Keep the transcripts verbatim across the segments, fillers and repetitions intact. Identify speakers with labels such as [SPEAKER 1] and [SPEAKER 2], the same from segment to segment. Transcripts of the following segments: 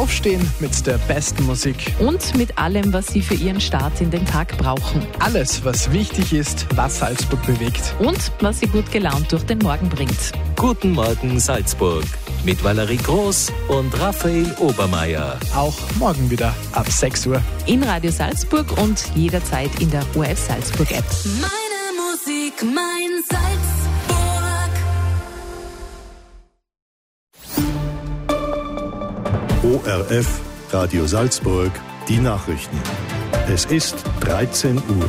[SPEAKER 1] Aufstehen mit der besten Musik.
[SPEAKER 2] Und mit allem, was Sie für Ihren Start in den Tag brauchen.
[SPEAKER 1] Alles, was wichtig ist, was Salzburg bewegt.
[SPEAKER 2] Und was Sie gut gelaunt durch den Morgen bringt.
[SPEAKER 3] Guten Morgen Salzburg mit Valerie Groß und Raphael Obermeier.
[SPEAKER 1] Auch morgen wieder ab sechs Uhr.
[SPEAKER 2] In Radio Salzburg und jederzeit in der O R F Salzburg App.
[SPEAKER 4] Meine Musik, mein Salzburg.
[SPEAKER 5] O R F, Radio Salzburg, die Nachrichten. Es ist dreizehn Uhr.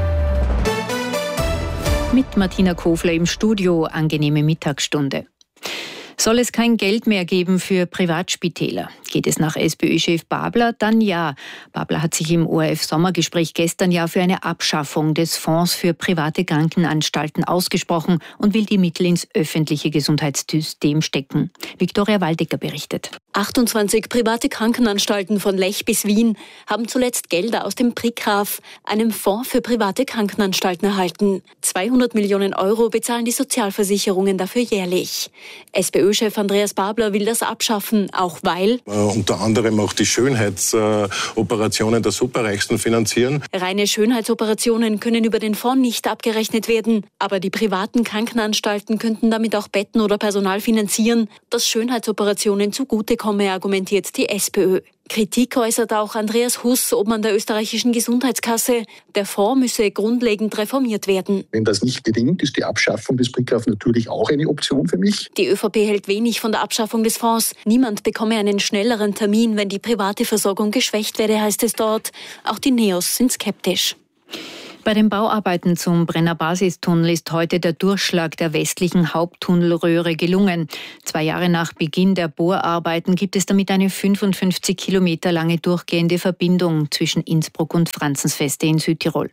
[SPEAKER 6] Mit Martina Kofler im Studio, angenehme Mittagsstunde. Soll es kein Geld mehr geben für Privatspitäler? Geht es nach SPÖ-Chef Babler? Dann ja. Babler hat sich im O R F-Sommergespräch gestern ja für eine Abschaffung des Fonds für private Krankenanstalten ausgesprochen und will die Mittel ins öffentliche Gesundheitssystem stecken. Viktoria Waldecker berichtet.
[SPEAKER 7] achtundzwanzig private Krankenanstalten von Lech bis Wien haben zuletzt Gelder aus dem Prikraf, einem Fonds für private Krankenanstalten, erhalten. zweihundert Millionen Euro bezahlen die Sozialversicherungen dafür jährlich. SPÖ-Chef Andreas Babler will das abschaffen, auch weil
[SPEAKER 8] äh, unter anderem auch die Schönheitsoperationen äh, der Superreichsten finanzieren.
[SPEAKER 7] Reine Schönheitsoperationen können über den Fonds nicht abgerechnet werden, aber die privaten Krankenanstalten könnten damit auch Betten oder Personal finanzieren, das Schönheitsoperationen zugutekomme, argumentiert die SPÖ. Kritik äußert auch Andreas Huss, Obmann der österreichischen Gesundheitskasse. Der Fonds müsse grundlegend reformiert werden.
[SPEAKER 9] Wenn das nicht gelingt, ist die Abschaffung des Prikraf natürlich auch eine Option für mich.
[SPEAKER 7] Die ÖVP hält wenig von der Abschaffung des Fonds. Niemand bekomme einen schnelleren Termin, wenn die private Versorgung geschwächt werde, heißt es dort. Auch die Neos sind skeptisch.
[SPEAKER 6] Bei den Bauarbeiten zum Brenner Basistunnel ist heute der Durchschlag der westlichen Haupttunnelröhre gelungen. Zwei Jahre nach Beginn der Bohrarbeiten gibt es damit eine fünfundfünfzig Kilometer lange durchgehende Verbindung zwischen Innsbruck und Franzensfeste in Südtirol.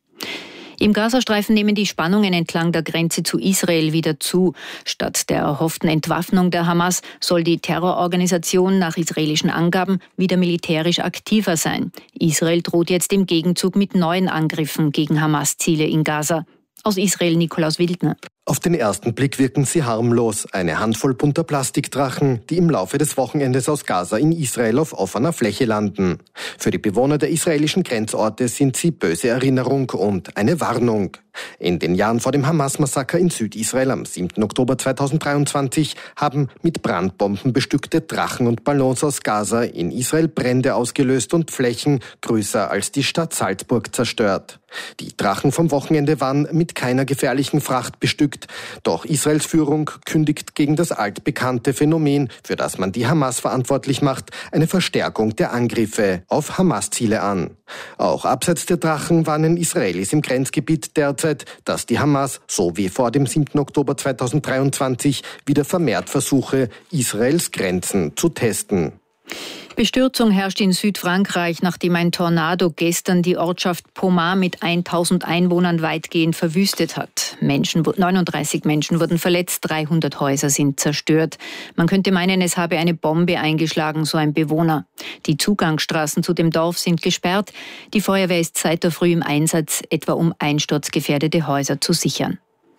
[SPEAKER 6] Im Gazastreifen nehmen die Spannungen entlang der Grenze zu Israel wieder zu. Statt der erhofften Entwaffnung der Hamas soll die Terrororganisation nach israelischen Angaben wieder militärisch aktiver sein. Israel droht jetzt im Gegenzug mit neuen Angriffen gegen Hamas-Ziele in Gaza. Aus Israel Nikolaus Wildner.
[SPEAKER 10] Auf den ersten Blick wirken sie harmlos. Eine Handvoll bunter Plastikdrachen, die im Laufe des Wochenendes aus Gaza in Israel auf offener Fläche landen. Für die Bewohner der israelischen Grenzorte sind sie böse Erinnerung und eine Warnung. In den Jahren vor dem Hamas-Massaker in Südisrael am siebten Oktober zweitausenddreiundzwanzig haben mit Brandbomben bestückte Drachen und Ballons aus Gaza in Israel Brände ausgelöst und Flächen größer als die Stadt Salzburg zerstört. Die Drachen vom Wochenende waren mit keiner gefährlichen Fracht bestückt, doch Israels Führung kündigt gegen das altbekannte Phänomen, für das man die Hamas verantwortlich macht, eine Verstärkung der Angriffe auf Hamas-Ziele an. Auch abseits der Drachen warnen Israelis im Grenzgebiet derzeit, dass die Hamas, so wie vor dem siebten Oktober zweitausenddreiundzwanzig, wieder vermehrt versuche, Israels Grenzen zu testen.
[SPEAKER 6] Bestürzung herrscht in Südfrankreich, nachdem ein Tornado gestern die Ortschaft Pomar mit tausend Einwohnern weitgehend verwüstet hat. Menschen, neununddreißig Menschen wurden verletzt, dreihundert Häuser sind zerstört. Man könnte meinen, es habe eine Bombe eingeschlagen, so ein Bewohner. Die Zugangsstraßen zu dem Dorf sind gesperrt. Die Feuerwehr ist seit der Früh im Einsatz, etwa um einsturzgefährdete Häuser zu sichern.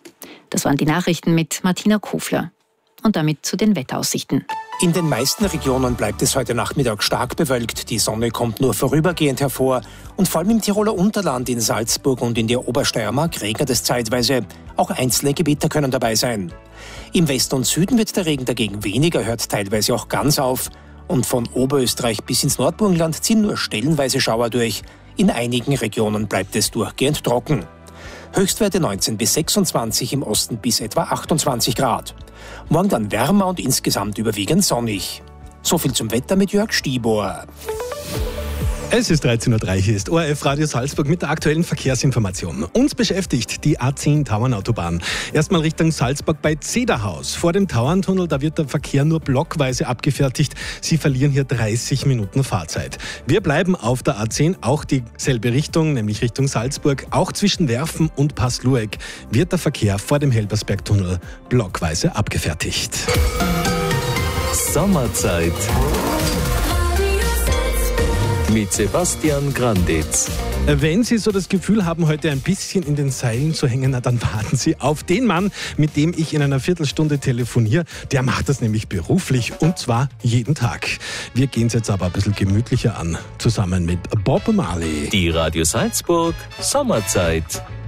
[SPEAKER 6] Das waren die Nachrichten mit Martina Kofler. Und damit zu den Wetteraussichten.
[SPEAKER 11] In den meisten Regionen bleibt es heute Nachmittag stark bewölkt. Die Sonne kommt nur vorübergehend hervor. Und vor allem im Tiroler Unterland, in Salzburg und in der Obersteiermark regnet es zeitweise. Auch einzelne Gewitter können dabei sein. Im Westen und Süden wird der Regen dagegen weniger, hört teilweise auch ganz auf. Und von Oberösterreich bis ins Nordburgenland ziehen nur stellenweise Schauer durch. In einigen Regionen bleibt es durchgehend trocken. Höchstwerte neunzehn bis sechsundzwanzig, im Osten bis etwa achtundzwanzig Grad. Morgen dann wärmer und insgesamt überwiegend sonnig. So viel zum Wetter mit Jörg Stibor.
[SPEAKER 12] Es ist dreizehn Uhr drei, hier ist O R F Radio Salzburg mit der aktuellen Verkehrsinformation. Uns beschäftigt die A zehn Tauernautobahn. Erstmal Richtung Salzburg bei Zederhaus. Vor dem Tauerntunnel, da wird der Verkehr nur blockweise abgefertigt. Sie verlieren hier dreißig Minuten Fahrzeit. Wir bleiben auf der A zehn, auch dieselbe Richtung, nämlich Richtung Salzburg. Auch zwischen Werfen und Passlueck wird der Verkehr vor dem Helbersbergtunnel blockweise abgefertigt.
[SPEAKER 3] Sommerzeit. mit Sebastian Granditz.
[SPEAKER 12] Wenn Sie so das Gefühl haben, heute ein bisschen in den Seilen zu hängen, na, dann warten Sie auf den Mann, mit dem ich in einer Viertelstunde telefoniere. Der macht das nämlich beruflich und zwar jeden Tag. Wir gehen es jetzt aber ein bisschen gemütlicher an, zusammen mit Bob Marley.
[SPEAKER 3] Die Radio Salzburg Sommerzeit.